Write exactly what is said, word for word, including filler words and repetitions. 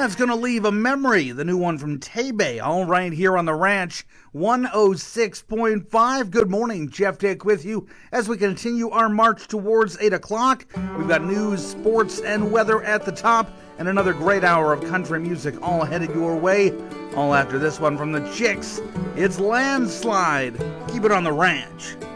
That's going to leave a memory, the new one from Tay-Bay, all right here on the ranch, one oh six point five. Good morning, Jeff Dick with you as we continue our march towards eight o'clock. We've got news, sports, and weather at the top, and another great hour of country music all headed your way. All after this one from the Chicks, it's Landslide. Keep it on the ranch.